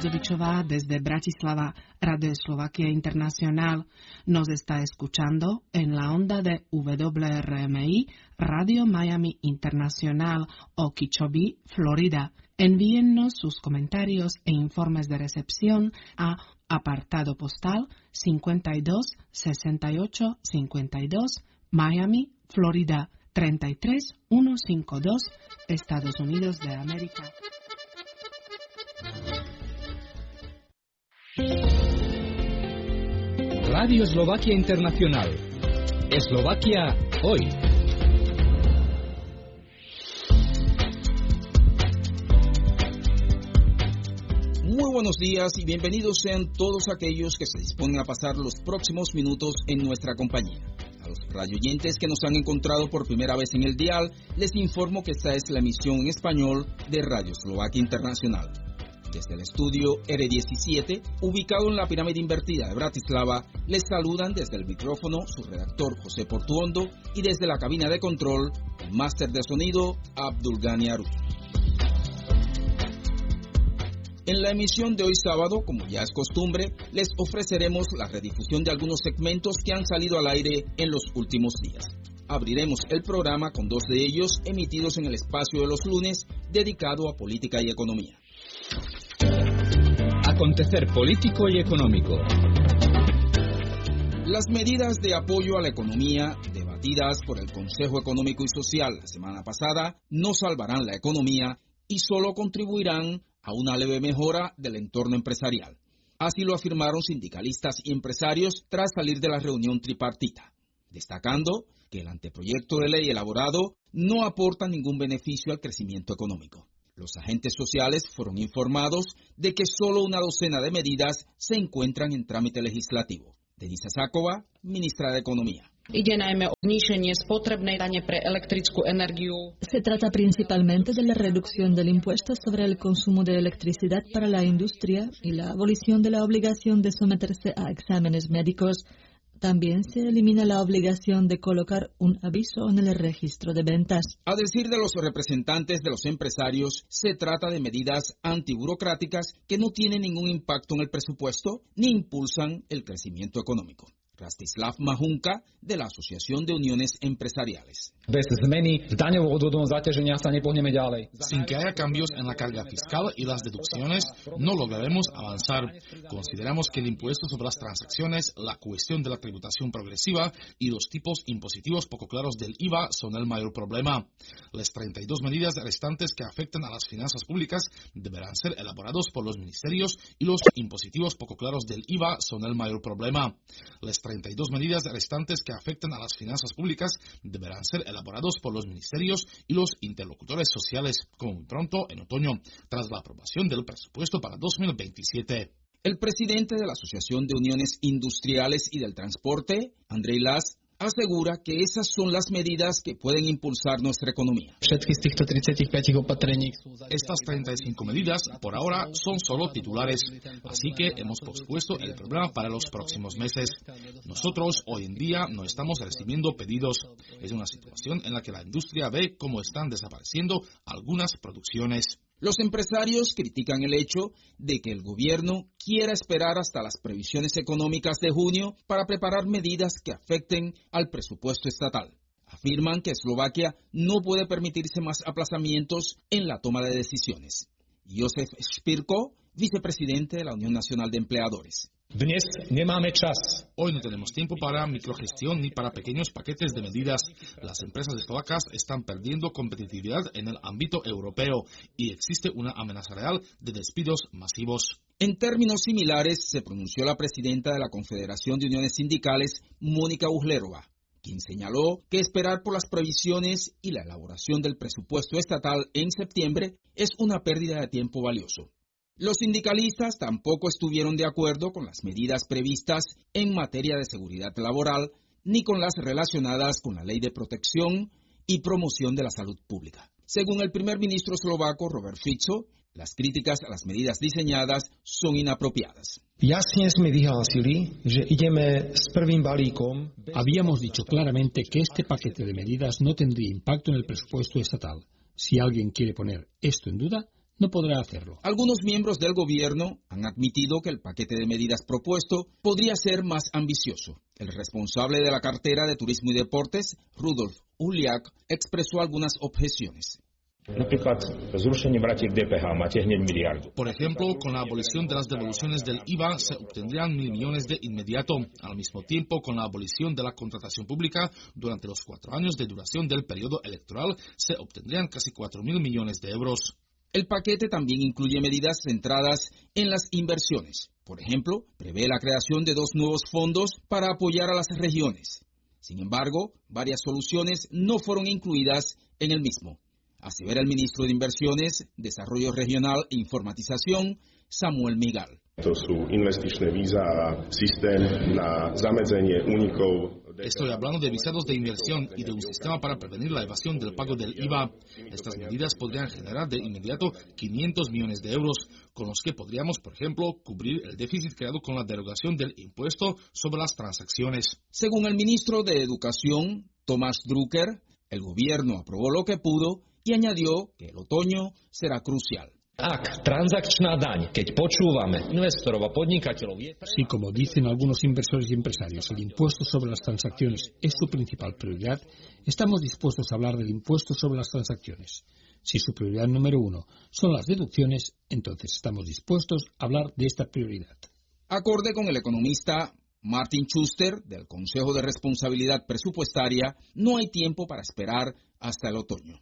Džordžovičová desde Bratislava, Radio Slovakia Internacional. Nos está escuchando en la onda de WRMI, Radio Miami Internacional, Okeechobee, Florida. Envíennos sus comentarios e informes de recepción a apartado postal 52 68 52, Miami, Florida 33152, Estados Unidos de América. Radio Slovakia Internacional. Eslovaquia hoy. Muy buenos días y bienvenidos sean todos aquellos que se disponen a pasar los próximos minutos en nuestra compañía. A los radioyentes que nos han encontrado por primera vez en el dial, les informo que esta es la emisión en español de Radio Slovakia Internacional. Desde el estudio R17, ubicado en la pirámide invertida de Bratislava, les saludan desde el micrófono su redactor José Portuondo y desde la cabina de control, el máster de sonido Abdulgani Aruz. En la emisión de hoy sábado, como ya es costumbre, les ofreceremos la redifusión de algunos segmentos que han salido al aire en los últimos días. Abriremos el programa con dos de ellos emitidos en el espacio de los lunes dedicado a política y economía. Acontecer político y económico. Las medidas de apoyo a la economía debatidas por el Consejo Económico y Social la semana pasada no salvarán la economía y solo contribuirán a una leve mejora del entorno empresarial. Así lo afirmaron sindicalistas y empresarios tras salir de la reunión tripartita, destacando que el anteproyecto de ley elaborado no aporta ningún beneficio al crecimiento económico. Los agentes sociales fueron informados de que solo una docena de medidas se encuentran en trámite legislativo. Denisa Sákova, ministra de Economía. Se trata principalmente de la reducción del impuesto sobre el consumo de electricidad para la industria y la abolición de la obligación de someterse a exámenes médicos. También se elimina la obligación de colocar un aviso en el registro de ventas. A decir de los representantes de los empresarios, se trata de medidas antiburocráticas que no tienen ningún impacto en el presupuesto ni impulsan el crecimiento económico. Rastislav Mahunka, de la Asociación de Uniones Empresariales. Sin que haya cambios en la carga fiscal y las deducciones, no lograremos avanzar. Consideramos que el impuesto sobre las transacciones, la cuestión de la tributación progresiva y los tipos impositivos poco claros del IVA son el mayor problema. Las 32 medidas restantes que afectan a las finanzas públicas deberán ser elaborados por los ministerios y los impositivos poco claros del IVA son el mayor problema. Las 32 medidas restantes que afectan a las finanzas públicas deberán ser elaborados por los ministerios y los interlocutores sociales, como muy pronto en otoño, tras la aprobación del presupuesto para 2027. El presidente de la Asociación de Uniones Industriales y del Transporte, Andrei Las, asegura que esas son las medidas que pueden impulsar nuestra economía. Estas 35 medidas, por ahora, son solo titulares, así que hemos pospuesto el programa para los próximos meses. Nosotros, hoy en día, no estamos recibiendo pedidos. Es una situación en la que la industria ve cómo están desapareciendo algunas producciones. Los empresarios critican el hecho de que el gobierno quiera esperar hasta las previsiones económicas de junio para preparar medidas que afecten al presupuesto estatal. Afirman que Eslovaquia no puede permitirse más aplazamientos en la toma de decisiones. Josef Špirko, vicepresidente de la Unión Nacional de Empleadores. Hoy no tenemos tiempo para microgestión ni para pequeños paquetes de medidas. Las empresas eslovacas están perdiendo competitividad en el ámbito europeo y existe una amenaza real de despidos masivos. En términos similares se pronunció la presidenta de la Confederación de Uniones Sindicales, Mónica Uhlerova, quien señaló que esperar por las previsiones y la elaboración del presupuesto estatal en septiembre es una pérdida de tiempo valioso. Los sindicalistas tampoco estuvieron de acuerdo con las medidas previstas en materia de seguridad laboral ni con las relacionadas con la ley de protección y promoción de la salud pública. Según el primer ministro eslovaco Robert Fico, las críticas a las medidas diseñadas son inapropiadas. Habíamos dicho claramente que este paquete de medidas no tendría impacto en el presupuesto estatal. Si alguien quiere poner esto en duda, no podrá hacerlo. Algunos miembros del gobierno han admitido que el paquete de medidas propuesto podría ser más ambicioso. El responsable de la cartera de Turismo y Deportes, Rudolf Uliak, expresó algunas objeciones. Por ejemplo, con la abolición de las devoluciones del IVA se obtendrían 1.000 millones de inmediato. Al mismo tiempo, con la abolición de la contratación pública, durante los 4 años de duración del periodo electoral, se obtendrían casi 4.000 millones de euros. El paquete también incluye medidas centradas en las inversiones. Por ejemplo, prevé la creación de 2 nuevos fondos para apoyar a las regiones. Sin embargo, varias soluciones no fueron incluidas en el mismo. Asevera el ministro de Inversiones, Desarrollo Regional e Informatización, Samuel Migal. Estoy hablando de visados de inversión y de un sistema para prevenir la evasión del pago del IVA. Estas medidas podrían generar de inmediato 500 millones de euros, con los que podríamos, por ejemplo, cubrir el déficit creado con la derogación del impuesto sobre las transacciones. Según el ministro de Educación, Tomáš Drucker, el gobierno aprobó lo que pudo y añadió que el otoño será crucial. Si, como dicen algunos inversores y empresarios, el impuesto sobre las transacciones es su principal prioridad, estamos dispuestos a hablar del impuesto sobre las transacciones. Si su prioridad número 1 son las deducciones, entonces estamos dispuestos a hablar de esta prioridad. Acorde con el economista Martin Schuster, del Consejo de Responsabilidad Presupuestaria, no hay tiempo para esperar hasta el otoño.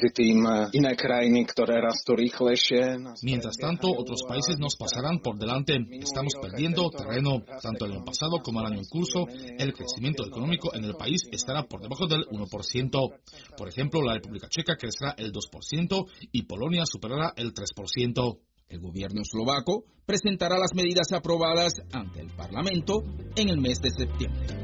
Mientras tanto, otros países nos pasarán por delante. Estamos perdiendo terreno. Tanto el año pasado como el año en curso, el crecimiento económico en el país estará por debajo del 1%. Por ejemplo, la República Checa crecerá el 2% y Polonia superará el 3%. El gobierno eslovaco presentará las medidas aprobadas ante el Parlamento en el mes de septiembre.